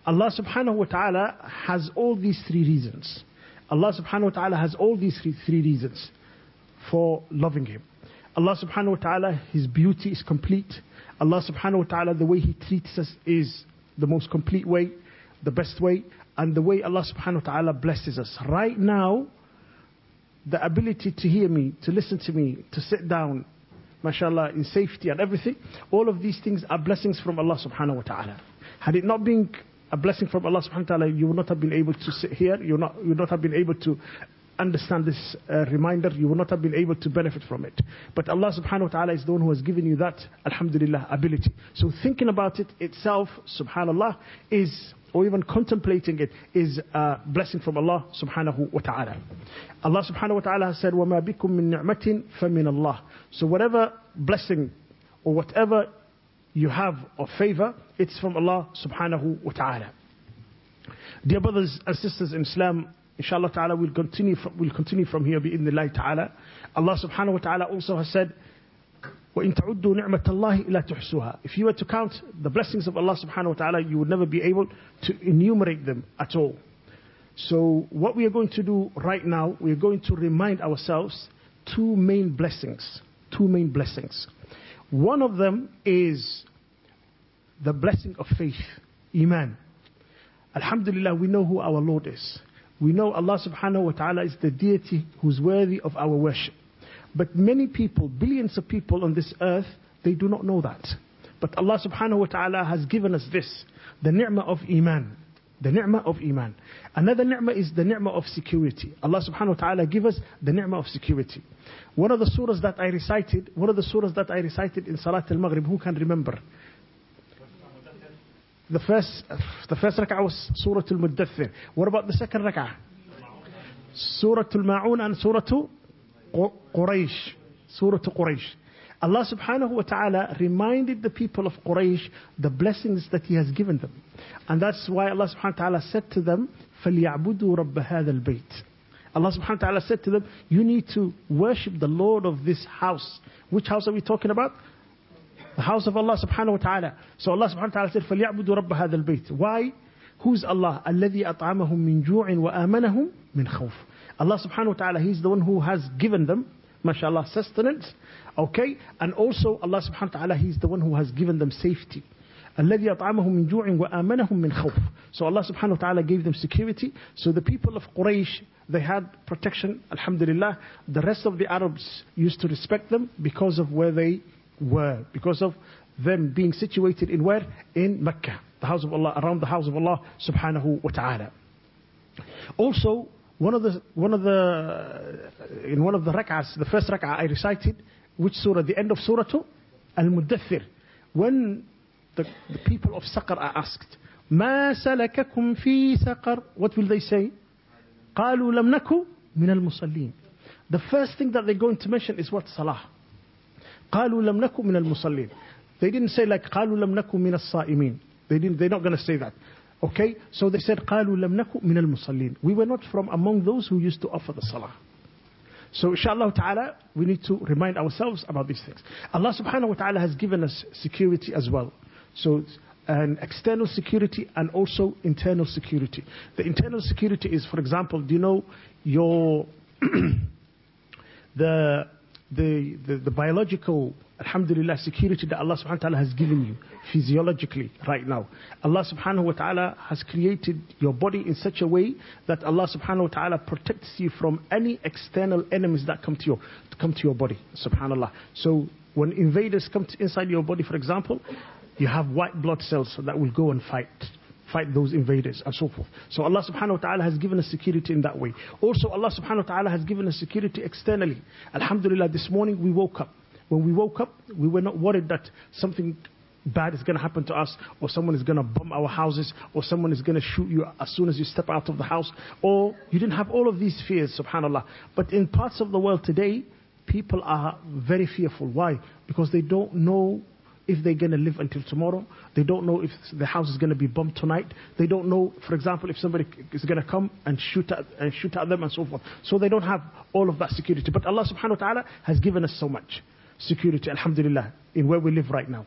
Allah subhanahu wa ta'ala has all these three reasons. Allah subhanahu wa ta'ala has all these three reasons for loving Him. Allah subhanahu wa ta'ala, His beauty is complete. Allah subhanahu wa ta'ala, the way He treats us is the most complete way, the best way, and the way Allah subhanahu wa ta'ala blesses us. Right now, the ability to hear me, to listen to me, to sit down, mashallah, in safety and everything, all of these things are blessings from Allah subhanahu wa ta'ala. Had it not been a blessing from Allah subhanahu wa ta'ala, you would not have been able to sit here, you would not have been able to understand this reminder, you would not have been able to benefit from it. But Allah subhanahu wa ta'ala is the one who has given you that, alhamdulillah, ability. So thinking about it itself, subhanallah, is, or even contemplating it, is a blessing from Allah subhanahu wa ta'ala. Allah subhanahu wa ta'ala has said, وَمَا بِكُم مِّن نِعْمَةٍ فَمِنَ اللَّهِ. So whatever blessing or whatever you have of favor, it's from Allah subhanahu wa ta'ala. Dear brothers and sisters in Islam, inshallah ta'ala, we'll continue from here bi'idhnillahi ta'ala. Allah subhanahu wa ta'ala also has said, وَإِن تَعُدُّوا نِعْمَةَ اللَّهِ إِلَّا تُحْصُوهَا. If you were to count the blessings of Allah subhanahu wa ta'ala, you would never be able to enumerate them at all. So what we are going to do right now, we are going to remind ourselves two main blessings. One of them is the blessing of faith, Iman. Alhamdulillah, we know who our Lord is. We know Allah subhanahu wa ta'ala is the deity who's worthy of our worship. But many people, billions of people on this earth, they do not know that. But Allah subhanahu wa ta'ala has given us this, the ni'mah of Iman. The ni'mah of Iman. Another ni'mah is the ni'mah of security. Allah subhanahu wa ta'ala give us the ni'mah of security. One of the surahs that I recited in Salat al-Maghrib, who can remember? The first rak'ah was Surah Al-Muddathir. What about the second rak'ah? Surah Al-Ma'un and Surah Quraysh. Surah Quraysh. Allah subhanahu wa ta'ala reminded the people of Quraysh the blessings that He has given them. And that's why Allah subhanahu wa ta'ala said to them, فَلْيَعْبُدُوا رَبَّ هَذَا الْبَيْتِ. Allah subhanahu wa ta'ala said to them, you need to worship the Lord of this house. Which house are we talking about? The house of Allah subhanahu wa ta'ala. So Allah subhanahu wa ta'ala said, فَلْيَعْبُدُوا رَبَّ هَذَا الْبَيْتِ. Why? Who's Allah? الَّذِي أَطْعَمَهُم مِّن جُوعٍ وَآمَنَهُم مِّن خَوْفٍ. Allah subhanahu wa ta'ala, He's the one who has given them, mashallah, sustenance. Okay? And also Allah subhanahu wa ta'ala, He's the one who has given them safety. الَّذِي أَطْعَمَهُم مِّن جُوعٍ وَآمَنَهُم مِّن خَوْفٍ. So Allah subhanahu wa ta'ala gave them security. So the people of Quraysh, they had protection, alhamdulillah. The rest of the Arabs used to respect them because of where they were, because of them being situated in where? In Mecca, the house of Allah, around the house of Allah subhanahu wa ta'ala. Also, in one of the rak'ahs, the first rak'ah I recited, which surah? The end of Surah Al-Muddathir. When the people of Saqar are asked, مَا سَلَكَكُمْ فِي سَقَرْ, what will they say? قَالُوا لَمْ نَكُ مِنَ الْمُصَلِّينَ. The first thing that they're going to mention is what? Salah. قَالُوا لَمْ نَكُ مِنَ الْمُصَلِّينَ. They didn't say like قَالُوا لَمْ نَكُ مِنَ الصَّائِمِينَ. They're not going to say that. Okay? So they said قَالُوا لَمْ نَكُ مِنَ الْمُصَلِّينَ. We were not from among those who used to offer the salah. So inshallah ta'ala, we need to remind ourselves about these things. Allah subhanahu wa ta'ala has given us security as well. So an external security and also internal security. The internal security is, for example, do you know your the biological, alhamdulillah, security that Allah subhanahu wa ta'ala has given you physiologically right now. Allah subhanahu wa ta'ala has created your body in such a way that Allah subhanahu wa ta'ala protects you from any external enemies that come to your body, subhanallah. So when invaders come inside your body, for example, you have white blood cells that will go and fight those invaders and so forth. So Allah subhanahu wa ta'ala has given us security in that way. Also Allah subhanahu wa ta'ala has given us security externally. Alhamdulillah, this morning we woke up. When we woke up, we were not worried that something bad is going to happen to us, or someone is going to bomb our houses, or someone is going to shoot you as soon as you step out of the house, or you didn't have all of these fears, subhanallah. But in parts of the world today, people are very fearful. Why? Because they don't know if they're going to live until tomorrow. They don't know if the house is going to be bombed tonight. They don't know, for example, if somebody is going to come and shoot at them and so forth. So they don't have all of that security. But Allah subhanahu wa ta'ala has given us so much security, alhamdulillah, in where we live right now.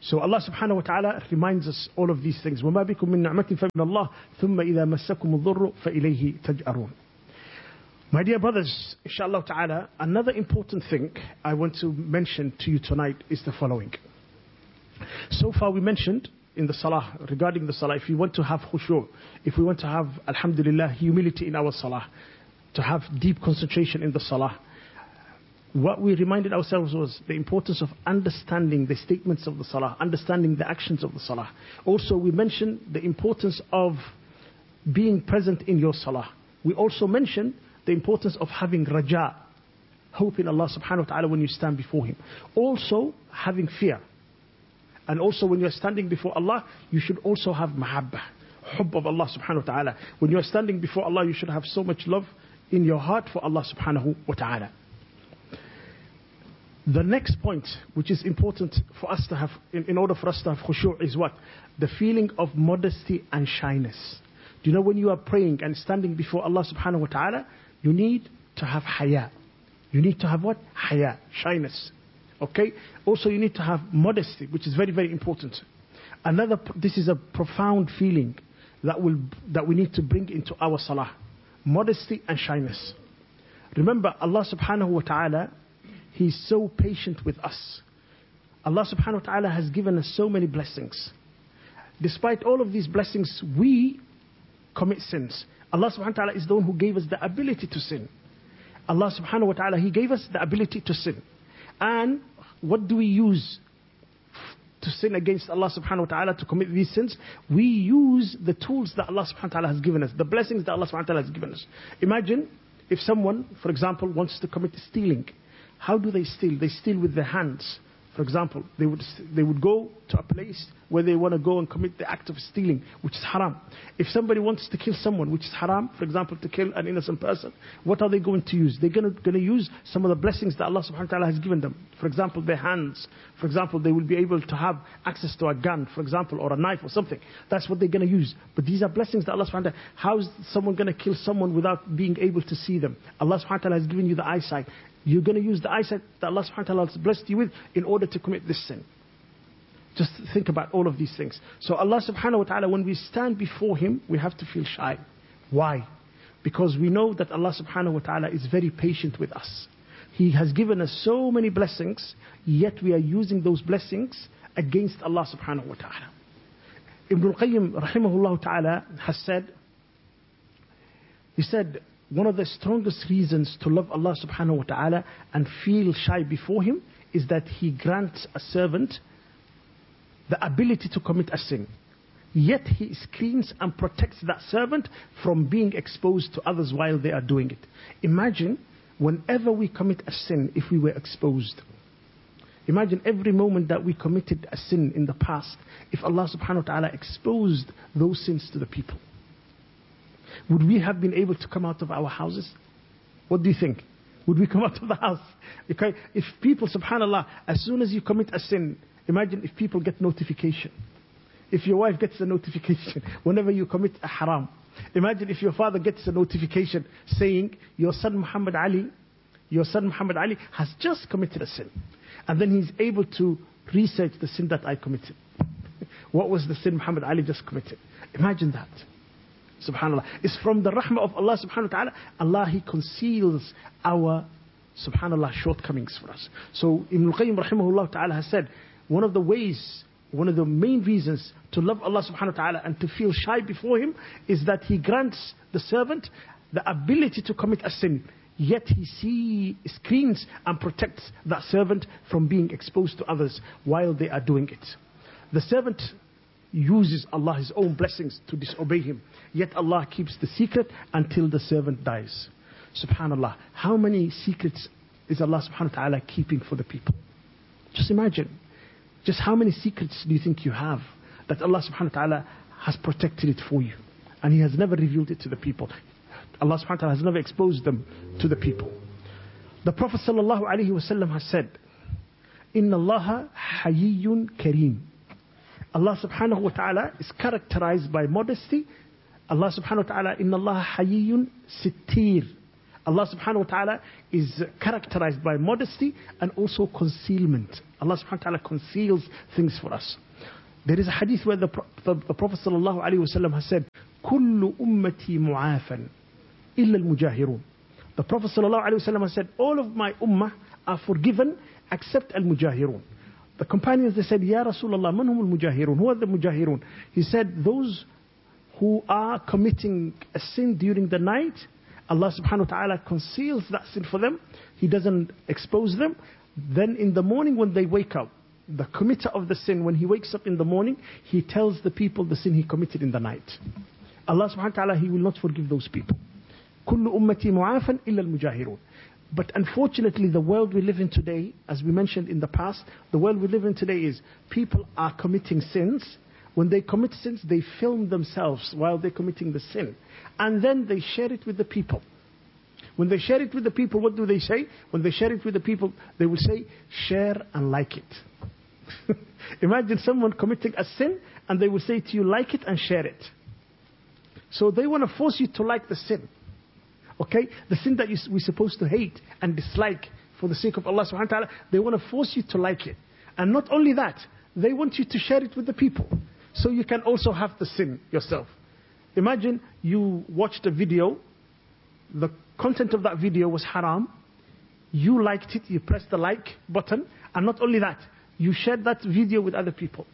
So Allah subhanahu wa ta'ala reminds us all of these things. وَمَا بِكُم مِّن نِعْمَةٍ فَمِنَ اللَّهِ ثُمَّ إِذَا مَسَّكُمُ الضُّرُّ فَإِلَيْهِ تَجْأَرُونَ. My dear brothers, inshallah ta'ala, another important thing I want to mention to you tonight is the following. So far we mentioned in the salah, regarding the salah, if we want to have khushu', if we want to have, alhamdulillah, humility in our salah, to have deep concentration in the salah, what we reminded ourselves was the importance of understanding the statements of the salah, understanding the actions of the salah. Also, we mentioned the importance of being present in your salah. We also mentioned the importance of having raja, hope in Allah subhanahu wa ta'ala when you stand before Him. Also, having fear. And also, when you're standing before Allah, you should also have mahabbah, hubb of Allah subhanahu wa ta'ala. When you're standing before Allah, you should have so much love in your heart for Allah subhanahu wa ta'ala. The next point, which is important for us to have, in order for us to have khushu', is what? The feeling of modesty and shyness. Do you know when you are praying and standing before Allah subhanahu wa ta'ala, you need to have haya. You need to have what? Haya, shyness. Okay? Also you need to have modesty, which is very, very important. This is a profound feeling that we need to bring into our salah. Modesty and shyness. Remember, Allah subhanahu wa ta'ala, He's so patient with us. Allah subhanahu wa ta'ala has given us so many blessings. Despite all of these blessings, we commit sins. Allah subhanahu wa ta'ala is the one who gave us the ability to sin. Allah subhanahu wa ta'ala, He gave us the ability to sin. And what do we use to sin against Allah subhanahu wa ta'ala, to commit these sins? We use the tools that Allah subhanahu wa ta'ala has given us, the blessings that Allah subhanahu wa ta'ala has given us. Imagine if someone, for example, wants to commit stealing. How do they steal? They steal with their hands. For example, they would go to a place where they want to go and commit the act of stealing, which is haram. If somebody wants to kill someone, which is haram, for example, to kill an innocent person, what are they going to use? They're going to use some of the blessings that Allah subhanahu wa ta'ala has given them. For example, their hands. For example, they will be able to have access to a gun, for example, or a knife or something. That's what they're going to use. But these are blessings that Allah subhanahu wa ta'ala, how is someone going to kill someone without being able to see them? Allah subhanahu wa ta'ala has given you the eyesight. You're going to use the eyesight that Allah subhanahu wa ta'ala has blessed you with in order to commit this sin. Just think about all of these things. So Allah subhanahu wa ta'ala, when we stand before Him, we have to feel shy. Why? Because we know that Allah subhanahu wa ta'ala is very patient with us. He has given us so many blessings, yet we are using those blessings against Allah subhanahu wa ta'ala. Ibn al-Qayyim rahimahullah ta'ala has said, he said, one of the strongest reasons to love Allah subhanahu wa ta'ala and feel shy before Him is that He grants a servant the ability to commit a sin. Yet He screens and protects that servant from being exposed to others while they are doing it. Imagine whenever we commit a sin, if we were exposed. Imagine every moment that we committed a sin in the past, if Allah subhanahu wa ta'ala exposed those sins to the people. Would we have been able to come out of our houses? What do you think? Would we come out of the house? Okay? If people, subhanAllah, as soon as you commit a sin, imagine if people get notification. If your wife gets a notification whenever you commit a haram. Imagine if your father gets a notification saying, your son Muhammad Ali has just committed a sin. And then he's able to research the sin that I committed. What was the sin Muhammad Ali just committed? Imagine that. Subhanallah. It's from the rahmah of Allah subhanahu wa ta'ala. Allah, He conceals our, subhanallah, shortcomings for us. So Ibn al-Qayyim rahimahullah ta'ala has said, one of the main reasons to love Allah subhanahu wa ta'ala and to feel shy before Him is that He grants the servant the ability to commit a sin. Yet He screens and protects that servant from being exposed to others while they are doing it. The servant uses Allah, His own blessings, to disobey Him. Yet Allah keeps the secret until the servant dies. Subhanallah. How many secrets is Allah subhanahu wa ta'ala keeping for the people? Just imagine. Just how many secrets do you think you have that Allah subhanahu wa ta'ala has protected it for you? And He has never revealed it to the people. Allah subhanahu wa ta'ala has never exposed them to the people. The Prophet sallallahu alaihi wasallam has said, Inna Allaha hayyun kareem. Allah subhanahu wa ta'ala is characterized by modesty. Allah subhanahu wa ta'ala, Inna Allah hayyun sittir. Allah subhanahu wa ta'ala is characterized by modesty and also concealment. Allah subhanahu wa ta'ala conceals things for us. There is a hadith where the Prophet sallallahu alaihi wasallam has said, "Kullu ummati mu'afan illa al-mujahirun." The Prophet sallallahu alaihi wasallam has said, all of my ummah are forgiven except al-mujahirun. The companions, they said, Ya Rasulullah, man hum al-mujahirun? Who are the mujahirun? He said, those who are committing a sin during the night, Allah subhanahu wa ta'ala conceals that sin for them. He doesn't expose them. Then in the morning when they wake up, the committer of the sin, when he wakes up in the morning, he tells the people the sin he committed in the night. Allah subhanahu wa ta'ala, He will not forgive those people. كل أمتي معافا إلا المجاهرون. But unfortunately, the world we live in today, as we mentioned in the past, the world we live in today is people are committing sins. When they commit sins, they film themselves while they're committing the sin. And then they share it with the people. When they share it with the people, what do they say? When they share it with the people, they will say, share and like it. Imagine someone committing a sin and they will say to you, like it and share it. So they want to force you to like the sin. Okay? The sin that we're supposed to hate and dislike for the sake of Allah subhanahu wa ta'ala, they want to force you to like it. And not only that, they want you to share it with the people. So you can also have the sin yourself. Imagine you watched a video, the content of that video was haram, you liked it, you pressed the like button, and not only that, you shared that video with other people.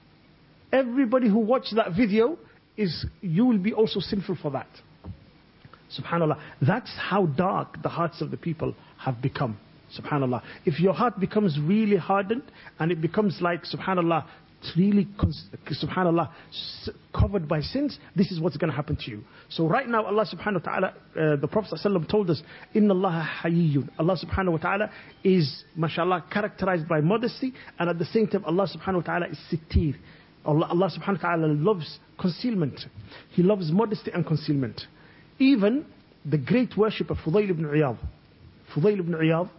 Everybody who watched that video, you will be also sinful for that. Subhanallah. That's how dark the hearts of the people have become. Subhanallah. If your heart becomes really hardened and it becomes like, subhanallah, really, subhanallah, covered by sins, this is what's going to happen to you. So right now, Allah subhanahu wa ta'ala, the Prophet ﷺ told us, Inna Allah hayyun. Allah subhanahu wa ta'ala is, mashallah, characterized by modesty, and at the same time, Allah subhanahu wa ta'ala is sittir. Allah subhanahu wa ta'ala loves concealment. He loves modesty and concealment. Even the great worshipper Fudayl ibn Iyad. Fudayl ibn Iyad,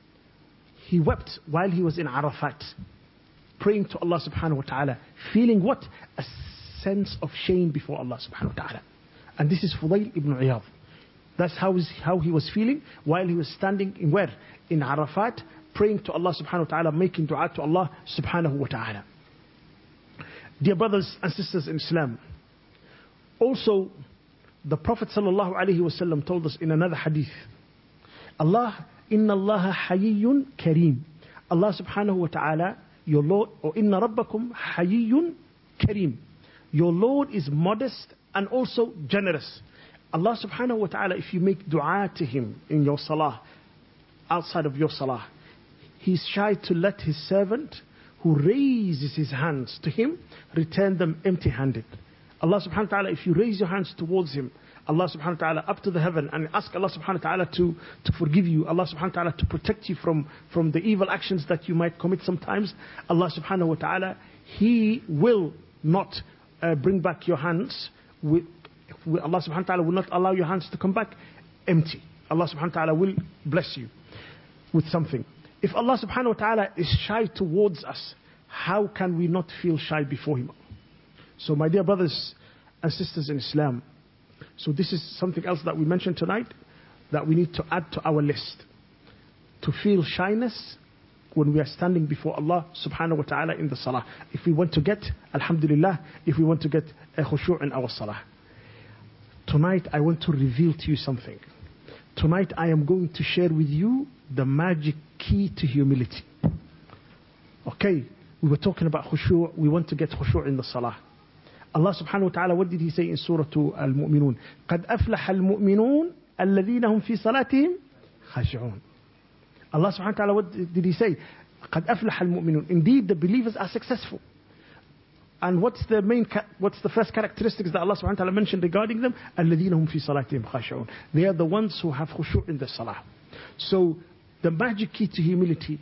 he wept while he was in Arafat, praying to Allah subhanahu wa ta'ala, feeling what? A sense of shame before Allah subhanahu wa ta'ala. And this is Fudayl ibn Iyad. That's how he was feeling while he was standing in where? In Arafat, praying to Allah subhanahu wa ta'ala, making dua to Allah subhanahu wa ta'ala. Dear brothers and sisters in Islam, also the Prophet sallallahu alaihi wasallam told us in another hadith, Inna Allah hayyun kareem. Allah subhanahu wa ta'ala, your Lord, or Inna Rabbakum hayyun kareem. Your Lord is modest and also generous. Allah subhanahu wa ta'ala, if you make dua to Him in your salah, outside of your salah, He's shy to let His servant who raises his hands to Him return them empty-handed. Allah subhanahu wa ta'ala, if you raise your hands towards Him, Allah subhanahu wa ta'ala up to the heaven and ask Allah subhanahu wa ta'ala to forgive you, Allah subhanahu wa ta'ala to protect you from the evil actions that you might commit sometimes, Allah subhanahu wa ta'ala, He will not bring back your hands Allah subhanahu wa ta'ala will not allow your hands to come back empty. Allah subhanahu wa ta'ala will bless you with something. If Allah subhanahu wa ta'ala is shy towards us, how can we not feel shy before Him? So my dear brothers and sisters in Islam, so this is something else that we mentioned tonight that we need to add to our list. To feel shyness when we are standing before Allah subhanahu wa ta'ala in the salah. If we want to get, alhamdulillah, if we want to get a khushu' in our salah. Tonight I want to reveal to you something. Tonight I am going to share with you the magic key to humility. Okay, we were talking about khushu', we want to get khushu' in the salah. Allah subhanahu wa ta'ala, what did He say in Surah Al-Mu'minun? قَدْ أَفْلَحَ الْمُؤْمِنُونَ الَّذِينَ هُمْ فِي صَلَاتِهِمْ خَاشِعُونَ. Allah subhanahu wa ta'ala, what did He say? قَدْ أَفْلَحَ الْمُؤْمِنُونَ. Indeed, the believers are successful. And what's the first characteristics that Allah subhanahu wa ta'ala mentioned regarding them? الَّذِينَ هُمْ فِي صَلَاتِهِمْ خَاشِعُونَ. They are the ones who have khushu' in the salah. So, the magic key to humility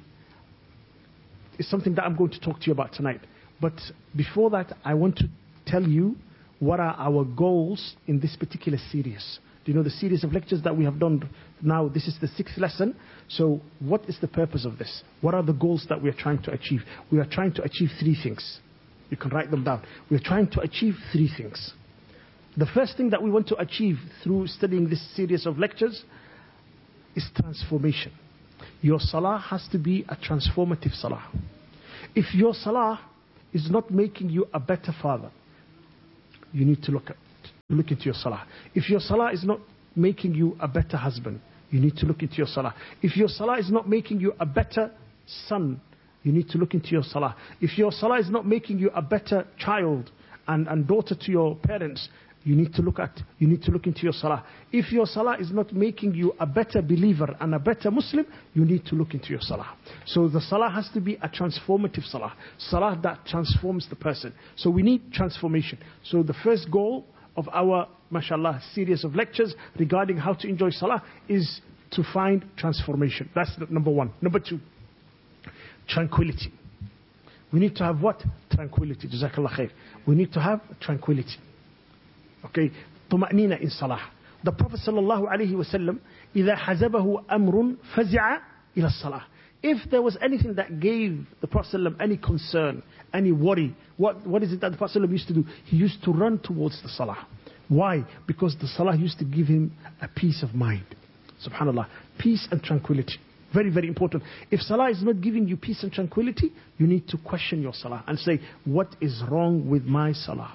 is something that I'm going to talk to you about tonight. But before that, I want to tell you what are our goals in this particular series. Do you know the series of lectures that we have done now? This is the 6th lesson. So what is the purpose of this? What are the goals that we are trying to achieve? We are trying to achieve 3 things. You can write them down. We are trying to achieve 3 things. The first thing that we want to achieve through studying this series of lectures is transformation. Your salah has to be a transformative salah. If your salah is not making you a better father, you need to look into your salah. If your salah is not making you a better husband, you need to look into your salah. If your salah is not making you a better son, you need to look into your salah. If your salah is not making you a better child and daughter to your parents, you need to look into your salah. If your salah is not making you a better believer and a better Muslim, you need to look into your salah. So the salah has to be a transformative salah. Salah that transforms the person. So we need transformation. So the first goal of our, mashallah, series of lectures regarding how to enjoy salah is to find transformation. That's number one. Number two, tranquility. We need to have what? Tranquility. Jazakallah khair. We need to have tranquility. Okay, طمأنينة in salah. The Prophet sallallahu alaihi wasallam, إذا حزبه أمر فزع إلى الصلاة. If there was anything that gave the Prophet ﷺ any concern, any worry, what is it that the Prophet ﷺ used to do? He used to run towards the salah. Why? Because the salah used to give him a peace of mind. Subhanallah, peace and tranquility. Very, very important. If salah is not giving you peace and tranquility, you need to question your salah and say, what is wrong with my salah?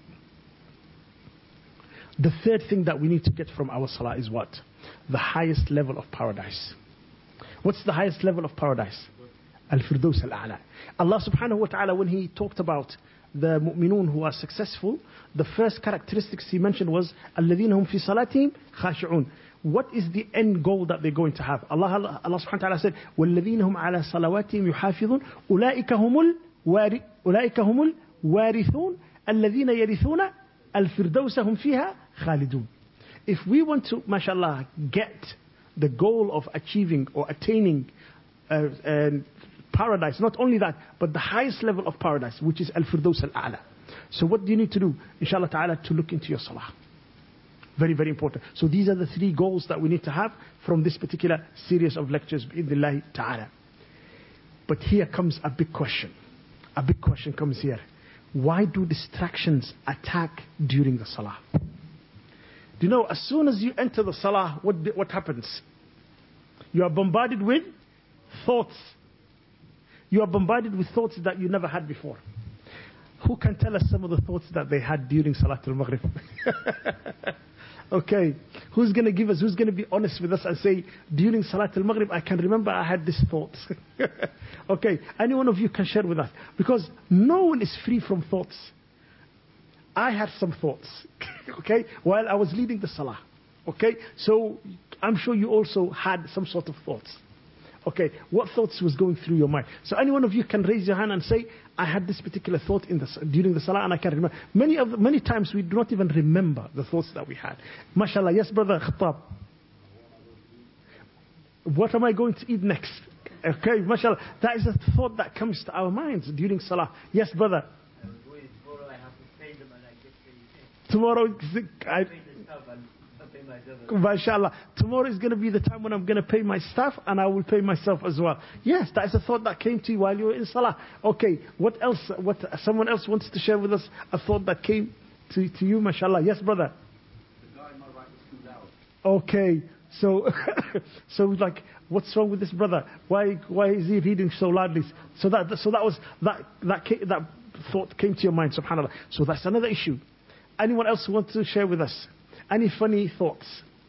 The third thing that we need to get from our salah is what? The highest level of paradise. What's the highest level of paradise? Al-Firdaus al-A'la. Allah subhanahu wa ta'ala, when He talked about the mu'minun who are successful, the first characteristics He mentioned was الَّذِينَ هُمْ فِي صَلَاتِهِمْ خَاشِعُونَ. What is the end goal that they're going to have? Allah subhanahu wa ta'ala said, وَالَّذِينَ هُمْ عَلَى صَلَوَاتِهِمْ يُحَافِظُونَ أُولَٰئِكَ هُمُ الْوَارِثُونَ الَّذِينَ يَرِثُونَ الْفِرْدَوْسَ هُمْ فِيهَا خَالِدُونَ. If we want to, mashallah, get the goal of achieving or attaining paradise, not only that, but the highest level of paradise, which is Al-Firdaus al-A'la. So what do you need to do? Inshallah ta'ala, to look into your salah. Very, very important. So these are the three goals that we need to have from this particular series of lectures, bi'idhnillahi ta'ala. But here comes a big question. A big question comes here. Why do distractions attack during the salah? Do you know, as soon as you enter the salah, what happens? You are bombarded with thoughts. You are bombarded with thoughts that you never had before. Who can tell us some of the thoughts that they had during Salatul Maghrib? Okay, who's going to be honest with us and say, during Salatul Maghrib, I can remember I had this thought. Okay, any one of you can share with us. Because no one is free from thoughts. I had some thoughts, okay, while I was leading the Salah. Okay, so I'm sure you also had some sort of thoughts. Okay, what thoughts was going through your mind? So any one of you can raise your hand and say, I had this particular thought during the salah and I can remember. Many times we do not even remember the thoughts that we had. MashaAllah, yes brother Khattab. What am I going to eat next? Okay, MashaAllah, that is a thought that comes to our minds during salah. Yes brother. Tomorrow I have to pay them and I get paid. Tomorrow, MashaAllah, tomorrow is going to be the time when I'm going to pay my staff and I will pay myself as well. Yes, that is a thought that came to you while you were in salah. Okay, what else? Someone else wants to share with us a thought that came to you, MashaAllah. Yes, brother. The guy on my right was too loud. Okay, so like, what's wrong with this brother? Why is he reading so loudly? So that thought came to your mind, subhanallah. So that's another issue. Anyone else want to share with us? Any funny thoughts?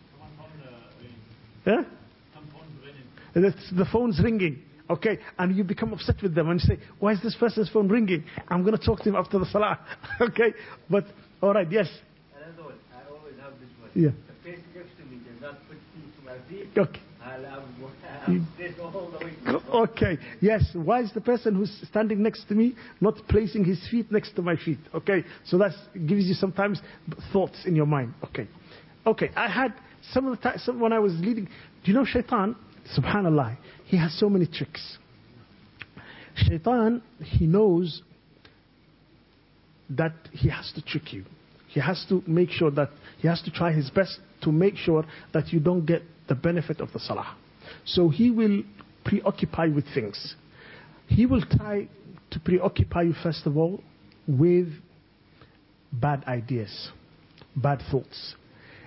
Yeah? The phone's ringing. Okay, and you become upset with them and you say, why is this person's phone ringing? I'm going to talk to him after the salah. Okay, but alright, yes. Another one, I always have this one. Yeah. The face next to me does not put things to my feet. Okay. I'm this all the way. Okay, yes. Why is the person who's standing next to me not placing his feet next to my feet? Okay, so that gives you sometimes thoughts in your mind. Okay. I had some of the time when I was leading. Do you know Shaitan? Subhanallah, he has so many tricks. Shaitan, he knows that he has to trick you. He has to make sure that he has to try his best to make sure that you don't get the benefit of the salah. So he will preoccupy with things. He will try to preoccupy you first of all with bad ideas, bad thoughts.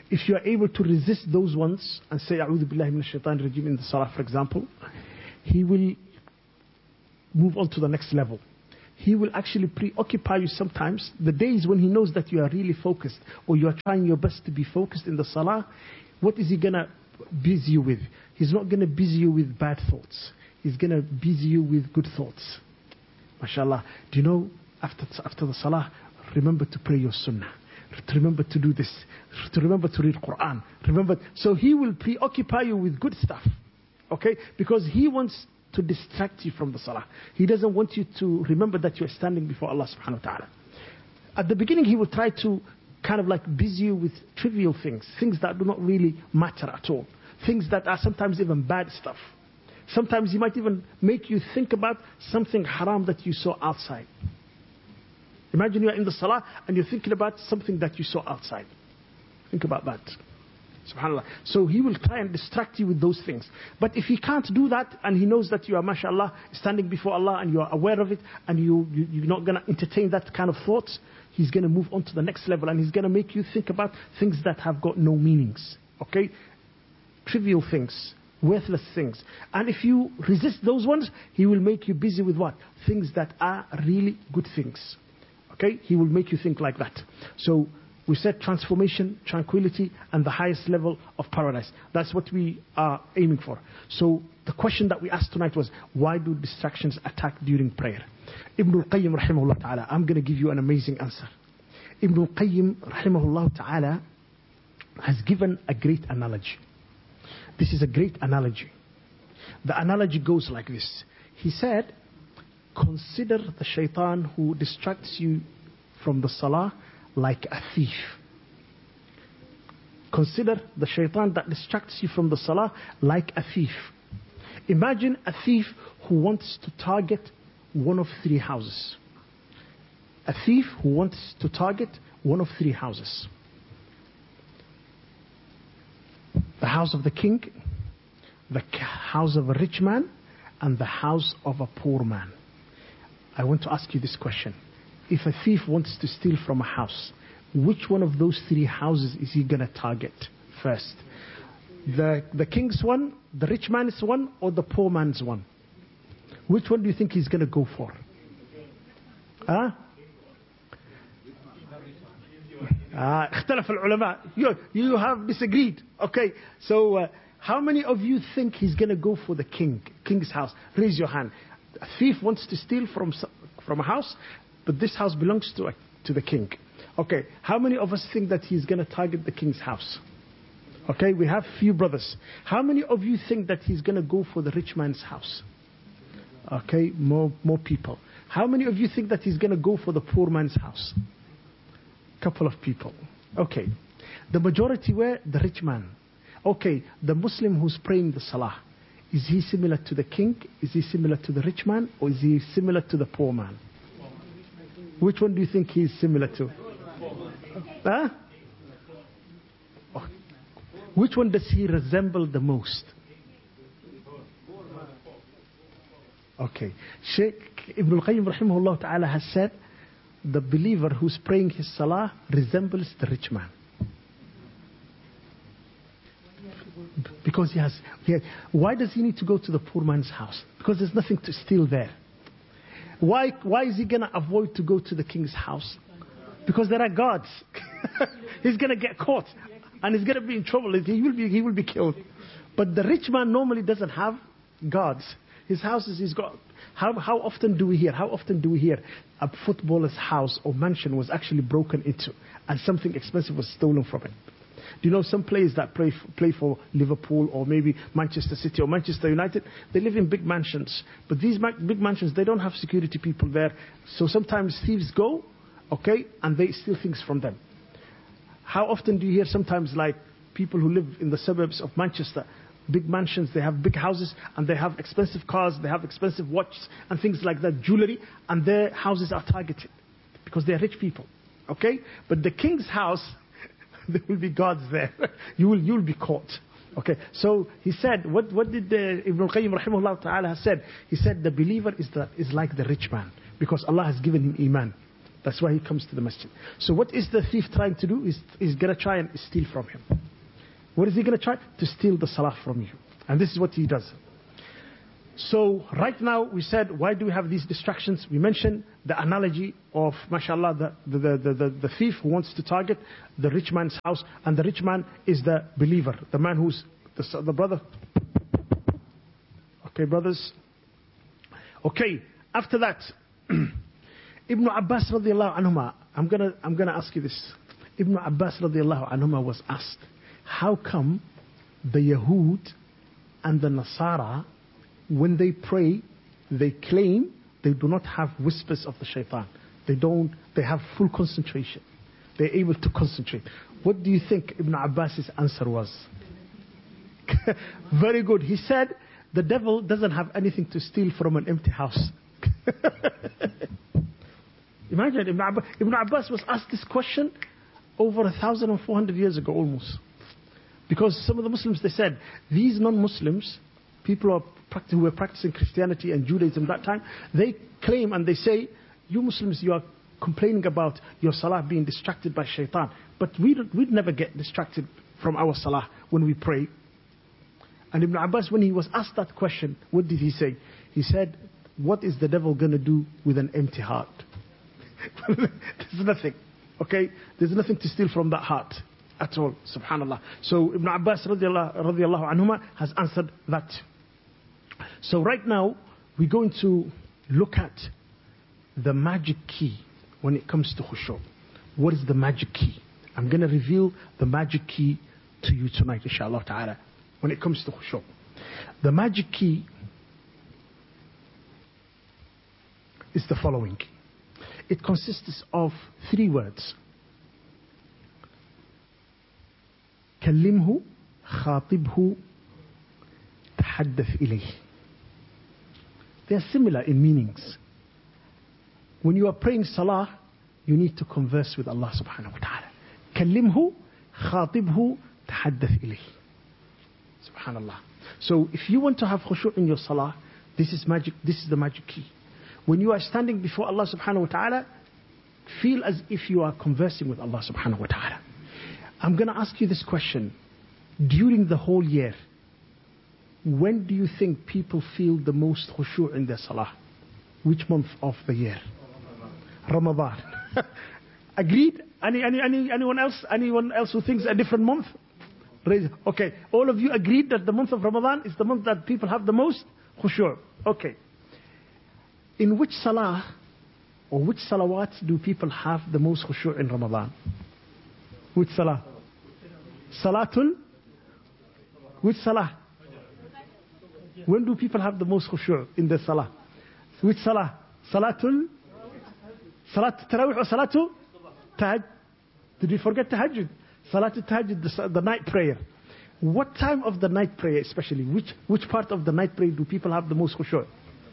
if you are able to resist those ones and say, A'udhu billahi minash shaitanir rajim in the salah, for example, he will move on to the next level. He will actually preoccupy you sometimes. The days when he knows that you are really focused or you are trying your best to be focused in the salah, what is he going to busy you with? He's not going to busy you with bad thoughts. He's going to busy you with good thoughts. MashaAllah. Do you know, after the salah, remember to pray your sunnah. Remember to do this. Remember to read Quran. Remember. So he will preoccupy you with good stuff. Okay? Because he wants to distract you from the salah. He doesn't want you to remember that you are standing before Allah subhanahu wa ta'ala. At the beginning, he will try to kind of like busy you with trivial things. Things that do not really matter at all. Things that are sometimes even bad stuff. Sometimes he might even make you think about something haram that you saw outside. Imagine you are in the salah and you're thinking about something that you saw outside. Think about that. SubhanAllah. So he will try and distract you with those things. But if he can't do that and he knows that you are, mashallah, standing before Allah and you are aware of it and you're not going to entertain that kind of thoughts, he's going to move on to the next level and he's going to make you think about things that have got no meanings. Okay? Trivial things. Worthless things. And if you resist those ones, he will make you busy with what? Things that are really good things. Okay? He will make you think like that. So we said transformation, tranquility, and the highest level of paradise. That's what we are aiming for. So the question that we asked tonight was, why do distractions attack during prayer? Ibn al-Qayyim rahimahullah ta'ala, I'm going to give you an amazing answer. Ibn al-Qayyim rahimahullah ta'ala has given a great analogy. This is a great analogy. The analogy goes like this. He said, consider the shaitan who distracts you from the salah like a thief. Consider the shaitan that distracts you from the salah like a thief. Imagine a thief who wants to target one of three houses. A thief who wants to target one of three houses. The house of the king, the house of a rich man, and the house of a poor man. I want to ask you this question. If a thief wants to steal from a house, which one of those three houses is he going to target first? The king's one, the rich man's one, or the poor man's one? Which one do you think he's going to go for? Huh? اختلف العلماء. You have disagreed. Okay, so how many of you think he's going to go for the king's house? Raise your hand. A thief wants to steal from a house, but this house belongs to the king. Okay, how many of us think that he's going to target the king's house? Okay, we have few brothers. How many of you think that he's going to go for the rich man's house? Okay, more people. How many of you think that he's going to go for the poor man's house? Couple of people. Okay, the majority were the rich man. Okay, the Muslim who's praying the salah, is he similar to the king? Is he similar to the rich man? Or is he similar to the poor man? Which one do you think he's similar to? Huh? Which one does he resemble the most? Okay. Sheikh Ibn al-Qayyim rahimahullah ta'ala has said, the believer who's praying his salah resembles the rich man. Because he has, why does he need to go to the poor man's house? Because there's nothing to steal there. Why is he going to avoid to go to the king's house? Because there are guards. He's going to get caught and he's going to be in trouble. He will be killed. But the rich man normally doesn't have guards. His houses, he's got. How often do we hear a footballer's house or mansion was actually broken into and something expensive was stolen from it? Do you know some players that play for Liverpool or maybe Manchester City or Manchester United, they live in big mansions. But these big mansions, they don't have security people there. So sometimes thieves go, okay, and they steal things from them. How often do you hear sometimes like people who live in the suburbs of Manchester, big mansions, they have big houses and they have expensive cars, they have expensive watches and things like that, jewelry, and their houses are targeted because they're rich people, okay? But the king's house, there will be guards there. You'll be caught. Okay, so he said, what did Ibn al-Qayyim rahimahullah ta'ala said? He said the believer is like the rich man because Allah has given him iman. That's why he comes to the masjid. So what is the thief trying to do? Is going to try and steal from him. What is he going to try? To steal the salah from you. And this is what he does. So right now we said, why do we have these distractions? We mentioned the analogy of, mashallah, the thief who wants to target the rich man's house, and the rich man is the believer, the man who's the brother. Okay, brothers. Okay, after that, Ibn Abbas radiallahu anhuma, I'm gonna ask you this. Ibn Abbas radiallahu anhuma was asked, how come the Yahud and the Nasara, when they pray, they claim they do not have whispers of the shaitan. They have full concentration. They're able to concentrate. What do you think Ibn Abbas's answer was? Very good. He said, the devil doesn't have anything to steal from an empty house. Imagine, Ibn Abbas was asked this question over 1,400 years ago almost. Because some of the Muslims, they said, these non-Muslims, people who were practicing Christianity and Judaism that time, they claim and they say, you Muslims, you are complaining about your salah being distracted by shaitan. But we'd never get distracted from our salah when we pray. And Ibn Abbas, when he was asked that question, what did he say? He said, what is the devil going to do with an empty heart? There's nothing. Okay? There's nothing to steal from that heart at all. Subhanallah. So Ibn Abbas radiallahu anhuma has answered that. So right now, we're going to look at the magic key when it comes to khushu'. What is the magic key? I'm going to reveal the magic key to you tonight, inshallah ta'ala, when it comes to khushu'. The magic key is the following. It consists of 3 words. كلمه خاطبه تحدث إليه. They are similar in meanings. When you are praying salah, you need to converse with Allah subhanahu wa ta'ala. كلمه خاطبه تحدث إليه. Subhanallah. So if you want to have khushu' in your salah, this is magic. This is the magic key. When you are standing before Allah subhanahu wa ta'ala, feel as if you are conversing with Allah subhanahu wa ta'ala. I'm going to ask you this question. During the whole year, when do you think people feel the most khushu' in their salah? Which month of the year? Ramadan. Agreed? Anyone else? Anyone else who thinks a different month? Raise. Okay. All of you agreed that the month of Ramadan is the month that people have the most khushu'. Okay. In which salah or which salawat do people have the most khushu' in Ramadan? Which salah? Salatul? Which salah? When do people have the most khushu' in their salah? Which salah? Salatul? Salatul Tarawih or Salatul Tahajjud? Did we forget Tahajjud? Salatul Tahajjud, the night prayer. What time of the night prayer especially? Which part of the night prayer do people have the most khushu'?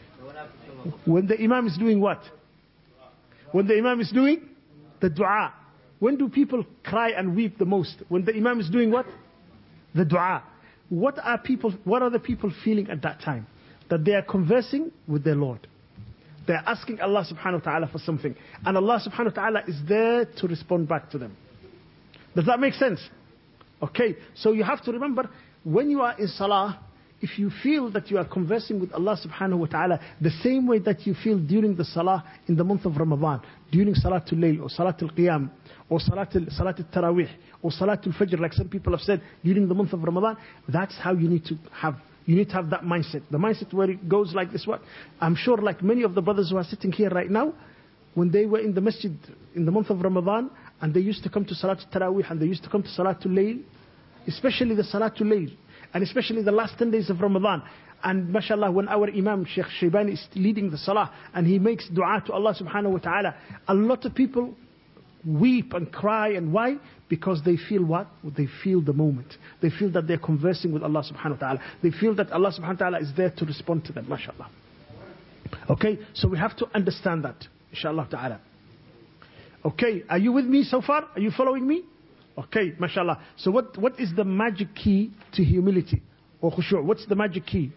When the Imam is doing what? When the Imam is doing the dua. When do people cry and weep the most? When the Imam is doing what? The dua. What are the people feeling at that time? That they are conversing with their Lord. They are asking Allah subhanahu wa ta'ala for something. And Allah subhanahu wa ta'ala is there to respond back to them. Does that make sense? Okay, so you have to remember, when you are in salah, if you feel that you are conversing with Allah subhanahu wa ta'ala the same way that you feel during the salah in the month of Ramadan, during Salatul Layl or Salatul Qiyam or Salatul Tarawih or Salatul Fajr, like some people have said, during the month of Ramadan, that's how you need to have. You need to have that mindset. The mindset where it goes like this. What? I'm sure like many of the brothers who are sitting here right now, when they were in the masjid in the month of Ramadan, and they used to come to Salatul Tarawih and they used to come to Salatul Layl, especially the Salatul Layl, and especially the last 10 days of Ramadan. And mashallah, when our Imam Sheikh Shaybani is leading the salah and he makes dua to Allah subhanahu wa ta'ala, a lot of people weep and cry. And why? Because they feel what? They feel the moment. They feel that they're conversing with Allah subhanahu wa ta'ala. They feel that Allah subhanahu wa ta'ala is there to respond to them, mashallah. Okay, so we have to understand that, inshallah ta'ala. Okay, are you with me so far? Are you following me? Okay, mashallah. So what is the magic key to humility or khushu'? What's the magic key?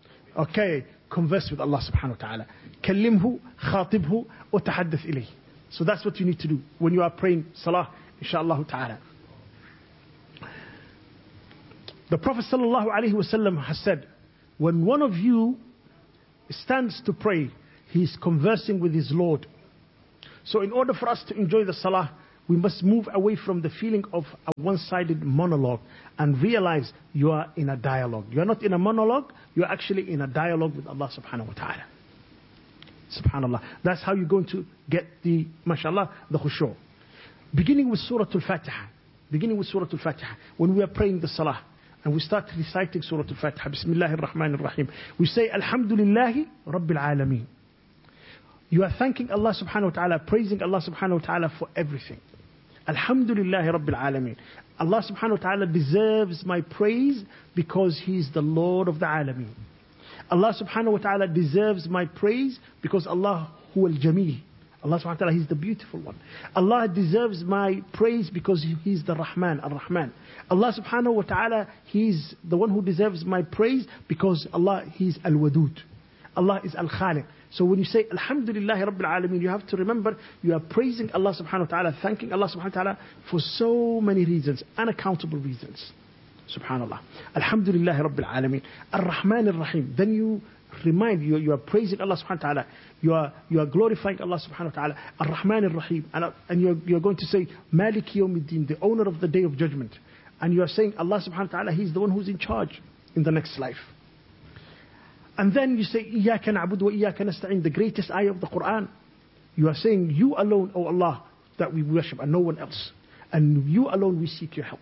Okay, converse with Allah subhanahu wa ta'ala. كلمه خاطبه وتحدث إليه. So that's what you need to do when you are praying salah, inshallah ta'ala. The Prophet sallallahu alaihi wasallam has said, when one of you stands to pray, he is conversing with his Lord. So in order for us to enjoy the salah, we must move away from the feeling of a one-sided monologue and realize you are in a dialogue. You are not in a monologue, you are actually in a dialogue with Allah subhanahu wa ta'ala. Subhanallah. That's how you're going to get the, mashallah, the khushu'. Beginning with Surah Al-Fatiha. Beginning with Surah Al-Fatiha. When we are praying the salah and we start reciting Surah Al-Fatiha, Bismillahir Rahmanir Rahim, we say, Alhamdulillahi Rabbil Alameen. You are thanking Allah subhanahu wa ta'ala, praising Allah subhanahu wa ta'ala for everything. Alhamdulillahi Rabbil Alameen. Allah subhanahu wa ta'ala deserves my praise because He is the Lord of the Alameen. Allah subhanahu wa ta'ala deserves my praise because Allah huwa al-Jameel. Allah subhanahu wa ta'ala, He's the beautiful one. Allah deserves my praise because He's the Rahman, Ar-Rahman. Allah subhanahu wa ta'ala, He's the one who deserves my praise because Allah, He's Al-Wadud. Allah is Al-Khaliq. So when you say Alhamdulillah Rabbil Alameen, you have to remember you are praising Allah subhanahu wa ta'ala, thanking Allah subhanahu wa ta'ala for so many reasons, unaccountable reasons. Subhanallah. Alhamdulillah Rabbil Alameen. Ar-Rahman Ar-Rahim. Then you remind you are praising Allah subhanahu wa ta'ala. You are glorifying Allah subhanahu wa ta'ala. Ar-Rahman Ar-Rahim. And you're going to say Maliki Yawmiddin, the owner of the day of judgment. And you are saying Allah subhanahu wa ta'ala, He's the one who's in charge in the next life. And then you say Iyaka na'budu wa iyaka nasta'in, the greatest ayah of the Quran. You are saying you alone, O Allah, that we worship and no one else. And you alone we seek your help.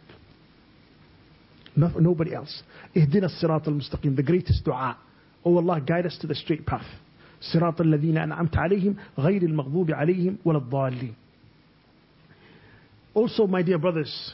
Nobody else. Ihdina as-sirat al-mustaqim, the greatest dua. Oh Allah, guide us to the straight path. Sirat al-ladhina an'amta alayhim, ghayr al-maghdubi alayhim, wal ad-dallin. Also, my dear brothers,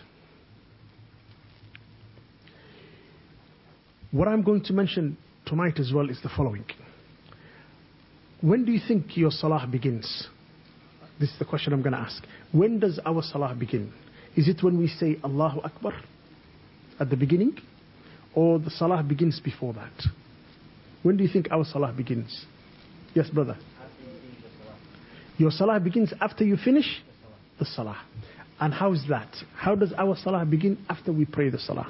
what I'm going to mention tonight as well is the following. When do you think your salah begins? This is the question I'm going to ask. When does our salah begin? Is it when we say Allahu Akbar at the beginning, or the salah begins before that? When do you think our salah begins? Yes, brother. Your salah begins after you finish the salah. And how is that? How does our salah begin after we pray the salah?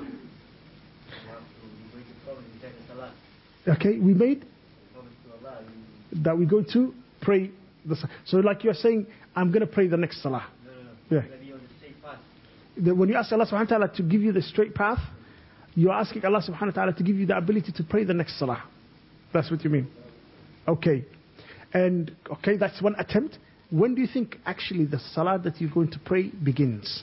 Okay, we made that we're going to pray the salah. So like you're saying, I'm going to pray the next salah. No. Yeah. When you ask Allah subhanahu wa ta'ala to give you the straight path, you're asking Allah subhanahu wa ta'ala to give you the ability to pray the next salah. That's what you mean. Okay. And okay, that's one attempt. When do you think actually the salah that you're going to pray begins?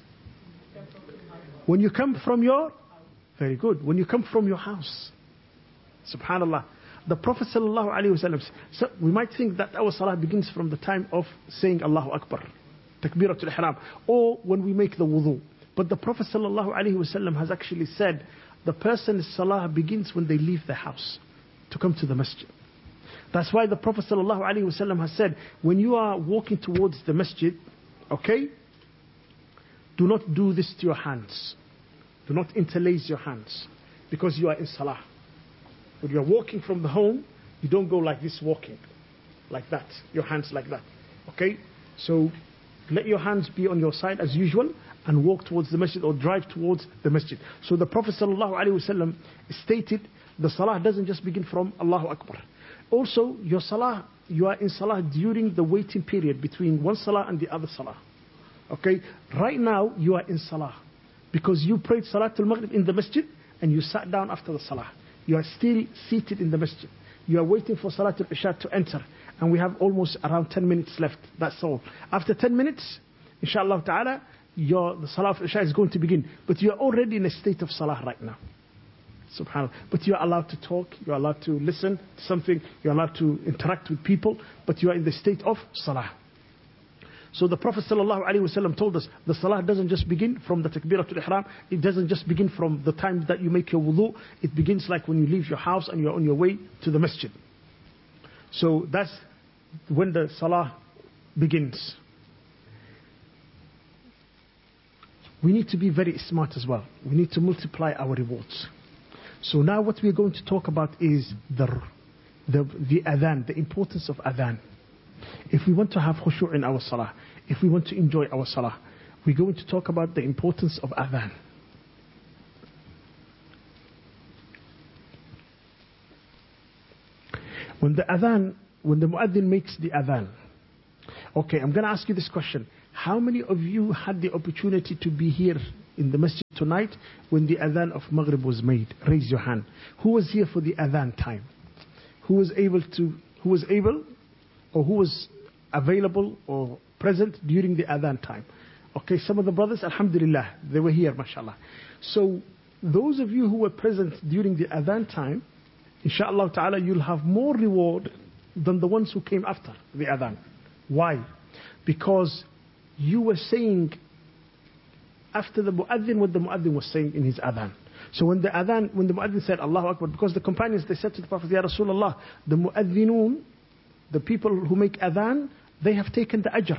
When you come from your, very good, when you come from your house. Subhanallah. The Prophet sallallahu alaihi wasallam, so we might think that our salah begins from the time of saying Allahu Akbar, Takbiratul Ihram, or when we make the wudu. But the Prophet sallallahu alaihi wasallam has actually said the person's salah begins when they leave the house to come to the masjid. That's why the Prophet sallallahu alaihi wasallam has said, when you are walking towards the masjid, okay, do not do this to your hands. Do not interlace your hands because you are in salah. When you are walking from the home, you don't go like this walking, like that, your hands like that. Okay? So let your hands be on your side as usual and walk towards the masjid or drive towards the masjid. So the Prophet ﷺ stated the salah doesn't just begin from Allahu Akbar. Also, your salah, you are in salah during the waiting period between one salah and the other salah. Okay? Right now, you are in salah because you prayed Salatul Maghrib in the masjid and you sat down after the salah. You are still seated in the masjid. You are waiting for Salatul Isha to enter. And we have almost around 10 minutes left. That's all. After 10 minutes, inshallah ta'ala, the Salah of Isha is going to begin. But you are already in a state of Salah right now. Subhanallah. But you are allowed to talk. You are allowed to listen to something. You are allowed to interact with people. But you are in the state of Salah. So the Prophet ﷺ told us the salah doesn't just begin from the takbiratul ihram. It doesn't just begin from the time that you make your wudu. It begins like when you leave your house and you're on your way to the masjid. So that's when the salah begins. We need to be very smart as well. We need to multiply our rewards. So now what we're going to talk about is the adhan, the importance of adhan. If we want to have khushu' in our salah, if we want to enjoy our salah. We're going to talk about the importance of adhan. When the muadhin makes the adhan, okay, I'm going to ask you this question. How many of you had the opportunity to be here in the masjid tonight when the adhan of Maghrib was made? Raise your hand. Who was here for the adhan time? Who was available or present during the adhan time? Okay, some of the brothers, alhamdulillah, they were here, mashallah. So, those of you who were present during the adhan time, inshallah ta'ala, you'll have more reward than the ones who came after the adhan. Why? Because you were saying after the muadhin what the muadhin was saying in his adhan. So when the muadhin said Allahu Akbar, because the companions, they said to the Prophet, Ya Rasulullah, the muadhinun, the people who make adhan, they have taken the ajr.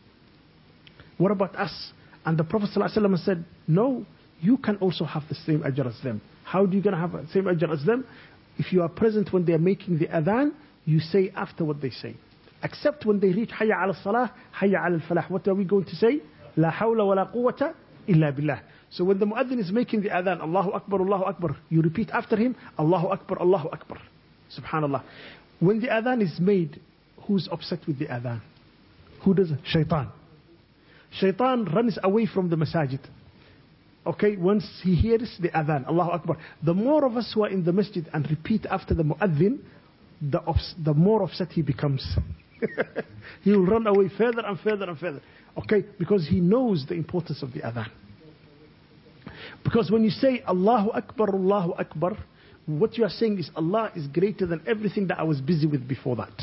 What about us? And the Prophet ﷺ said, no, you can also have the same ajr as them. How are you going to have the same ajr as them? If you are present when they are making the adhan, you say after what they say. Except when they reach Hayya ala salah, Hayya ala falah. What are we going to say? La hawla wa la quwwata illa billah. So when the muadhin is making the adhan, Allahu Akbar, you repeat after him, Allahu Akbar. Subhanallah. When the adhan is made, who's upset with the adhan? Who does it? Shaitan. Shaitan runs away from the masajid. Okay, once he hears the adhan, Allahu Akbar. The more of us who are in the masjid and repeat after the muadhin, the more upset he becomes. He will run away further and further and further. Okay, because he knows the importance of the adhan. Because when you say Allahu Akbar, what you are saying is Allah is greater than everything that I was busy with before that.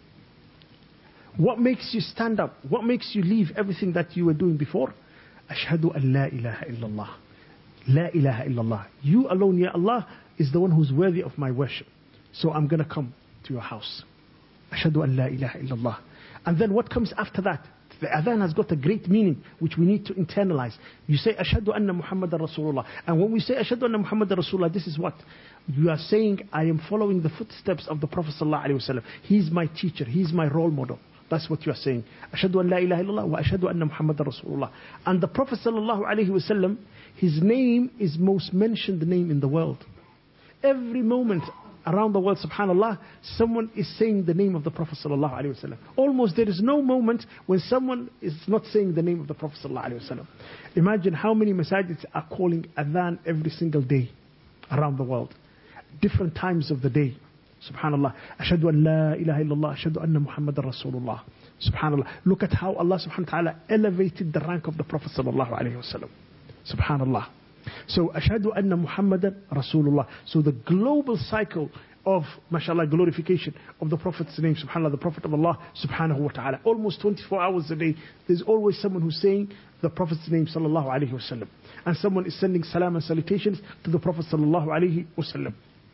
What makes you stand up? What makes you leave everything that you were doing before? Ashhadu an la ilaha illallah. La ilaha illallah. You alone, Ya Allah, is the one who's worthy of my worship. So I'm going to come to your house. Ashhadu an la ilaha illallah. And then what comes after that? The adhan has got a great meaning which we need to internalize. You say Ashhadu anna Muhammadan Rasulullah. And when we say Ashhadu anna Muhammadan Rasulullah, this is what? You are saying, I am following the footsteps of the Prophet sallallahu alaihi wasallam. He's my teacher. He's my role model. That's what you are saying. Ashhadu an la ilaha illallah wa ashhadu anna Muhammadan Rasulullah. And the Prophet sallallahu alaihi wasallam, his name is most mentioned name in the world. Every moment around the world, subhanallah, someone is saying the name of the Prophet sallallahu alaihi wasallam. Almost there is no moment when someone is not saying the name of the Prophet sallallahu alaihi wasallam. Imagine how many masajids are calling adhan every single day around the world. Different times of the day. Subhanallah. Ashhadu an la ilaha illallah. Ashhadu anna Muhammadan Rasulullah. Subhanallah. Look at how Allah subhanahu wa ta'ala elevated the rank of the Prophet sallallahu alaihi wasallam. Subhanallah. So, Ashhadu anna Muhammadan Rasulullah. So the global cycle of, mashallah, glorification of the Prophet's name, subhanallah, the Prophet of Allah, subhanahu wa ta'ala. Almost 24 hours a day, there's always someone who's saying the Prophet's name, sallallahu alayhi wa sallam. And someone is sending salam and salutations to the Prophet, sallallahu alayhi wa sallam.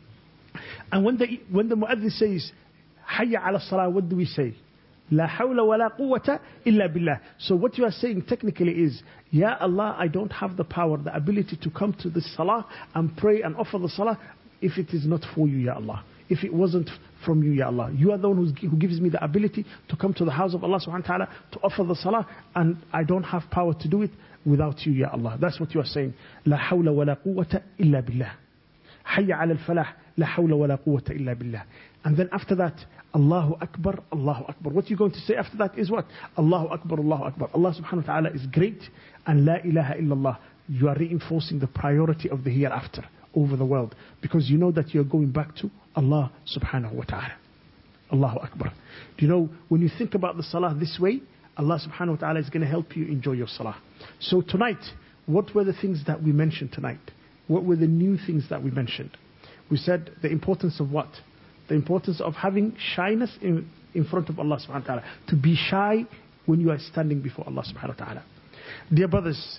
And when the muadhin says, Hayya ala salah, what do we say? La hawla wa la quwwata illa billah. So what you are saying technically is, Ya Allah, I don't have the power, the ability to come to this salah and pray and offer the salah if it is not for you, Ya Allah. If it wasn't from you, Ya Allah. You are the one who gives me the ability to come to the house of Allah subhanahu wa ta'ala to offer the salah, and I don't have power to do it without you, Ya Allah. That's what you are saying. La hawla wa la quwwata illa billah. Hayya ala al-falah. La hawla wa la quwwata illa billah. And then after that, Allahu Akbar, Allahu Akbar. What you're going to say after that is what? Allahu Akbar, Allahu Akbar. Allah subhanahu wa ta'ala is great, and La ilaha illallah. You are reinforcing the priority of the hereafter over the world, because you know that you're going back to Allah subhanahu wa ta'ala. Allahu Akbar. Do you know, when you think about the salah this way, Allah subhanahu wa ta'ala is going to help you enjoy your salah. So tonight, what were the things that we mentioned tonight? What were the new things that we mentioned? We said the importance of what? The importance of having shyness in front of Allah subhanahu wa ta'ala. To be shy when you are standing before Allah subhanahu wa ta'ala. Dear brothers,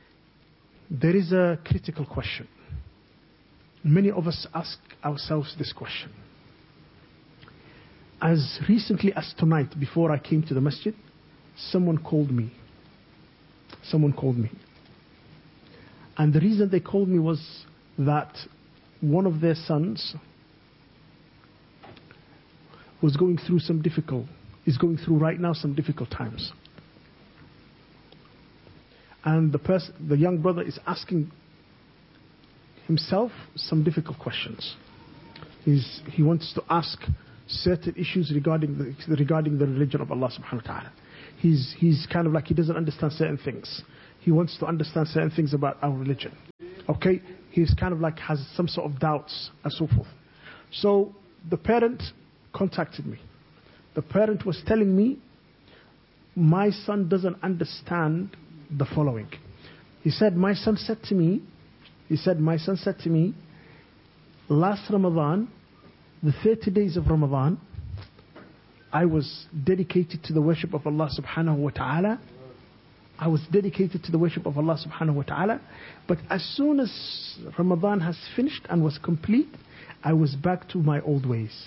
there is a critical question. Many of us ask ourselves this question. As recently as tonight, before I came to the masjid, someone called me. And the reason they called me was that one of their sons is going through right now some difficult times. And the young brother is asking himself some difficult questions. He wants to ask certain issues regarding the religion of Allah subhanahu wa ta'ala. He's kind of like he doesn't understand certain things. He wants to understand certain things about our religion. Okay? He's kind of like has some sort of doubts and so forth. So the parent contacted me. The parent was telling me, my son doesn't understand the following. He said, my son said to me, last Ramadan, the 30 days of Ramadan, I was dedicated to the worship of Allah subhanahu wa ta'ala. But as soon as Ramadan has finished and was complete, I was back to my old ways.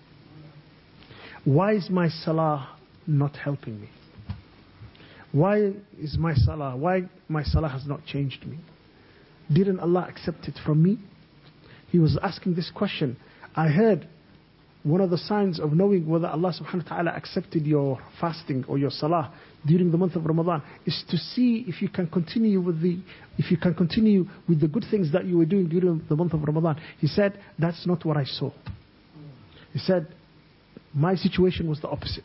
Why is my salah not helping me? Why my salah has not changed me? Didn't Allah accept it from me? He was asking this question. I heard one of the signs of knowing whether Allah subhanahu wa ta'ala accepted your fasting or your salah during the month of Ramadan is to see if you can continue with the good things that you were doing during the month of Ramadan. He said, that's not what I saw. He said, my situation was the opposite.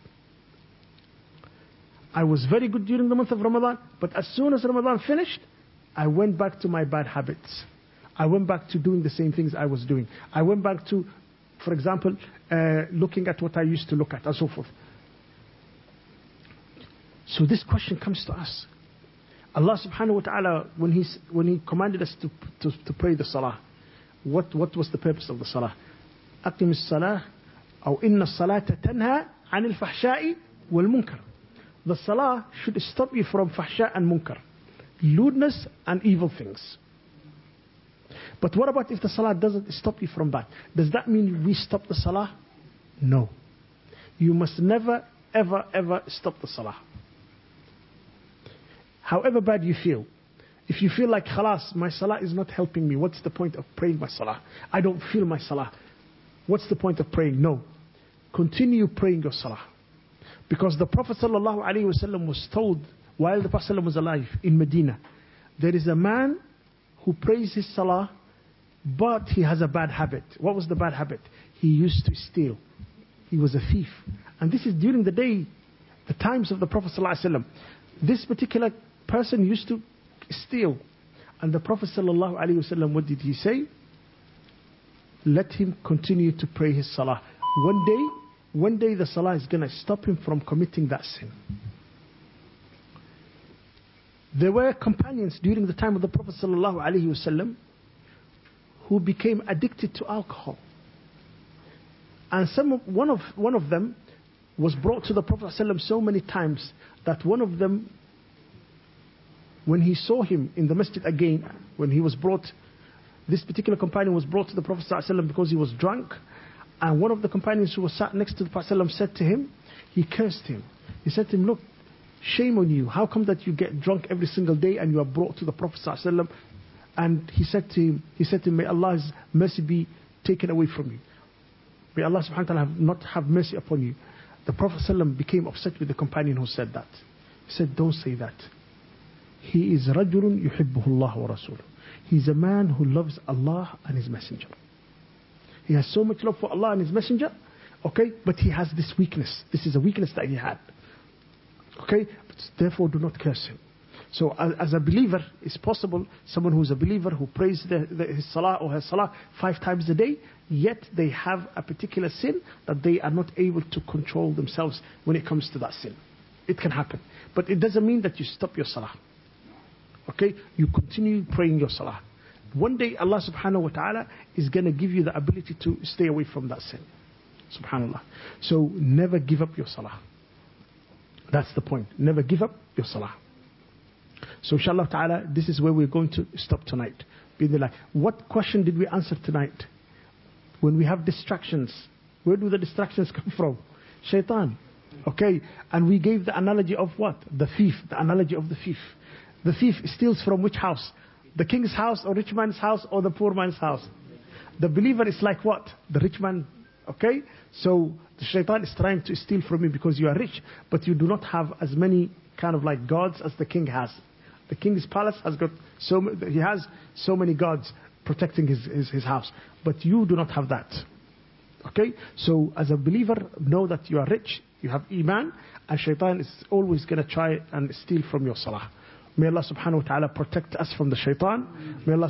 I was very good during the month of Ramadan, but as soon as Ramadan finished, I went back to my bad habits. I went back to doing the same things I was doing. I went back to, for example, looking at what I used to look at and so forth. So this question comes to us. Allah subhanahu wa ta'ala, when He commanded us to pray the salah, what was the purpose of the salah? أقم الصلاة أو إن الصلاة تنهى عن الفحشاء والمنكر. The salah should stop you from fahsha and munkar, lewdness and evil things. But what about if the salah doesn't stop you from that? Does that mean we stop the salah? No. You must never, ever, ever stop the salah. However bad you feel, if you feel like, khalas, my salah is not helping me, what's the point of praying my salah? I don't feel my salah. What's the point of praying? No. Continue praying your salah. Because the Prophet ﷺ was told, while the Prophet ﷺ was alive in Medina, there is a man who prays his salah, but he has a bad habit. What was the bad habit? He used to steal. He was a thief. And this is during the day, the times of the Prophet ﷺ. This particular person used to steal. And the Prophet ﷺ, what did he say? Let him continue to pray his salah. One day the salah is going to stop him from committing that sin. There were companions during the time of the Prophet ﷺ who became addicted to alcohol. And one of them was brought to the Prophet ﷺ so many times that one of them, when he saw him in the masjid again, when he was brought, this particular companion was brought to the Prophet ﷺ because he was drunk. And one of the companions who was sat next to the Prophet ﷺ said to him, he cursed him. He said to him, look, shame on you. How come that you get drunk every single day and you are brought to the Prophet ﷺ? And he said to him, may Allah's mercy be taken away from you. May Allah subhanahu wa ta'ala not have mercy upon you. The Prophet ﷺ became upset with the companion who said that. He said, don't say that. He is rajulun yuhibbuhu Allah wa rasuluh. He's a man who loves Allah and His Messenger. He has so much love for Allah and His Messenger, okay? But he has this weakness. This is a weakness that he had. Okay? But therefore, do not curse him. So as a believer, it's possible, someone who's a believer who prays his salah or her salah 5 times a day, yet they have a particular sin that they are not able to control themselves when it comes to that sin. It can happen. But it doesn't mean that you stop your salah. Okay? You continue praying your salah. One day Allah subhanahu wa ta'ala is going to give you the ability to stay away from that sin. Subhanallah. So never give up your salah. That's the point. Never give up your salah. So inshallah ta'ala, this is where we're going to stop tonight. What question did we answer tonight? When we have distractions, where do the distractions come from? Shaitan. Okay. And we gave the analogy of what? The thief. The analogy of the thief. The thief steals from which house? The king's house or rich man's house or the poor man's house? The believer is like what? The rich man. Okay? So the shaitan is trying to steal from you because you are rich, but you do not have as many kind of like gods as the king has. The king's palace has got he has so many guards protecting his house. But you do not have that. Okay? So as a believer, know that you are rich, you have iman, and shaitan is always going to try and steal from your salah. May Allah subhanahu wa ta'ala protect us from the shaitan. May Allah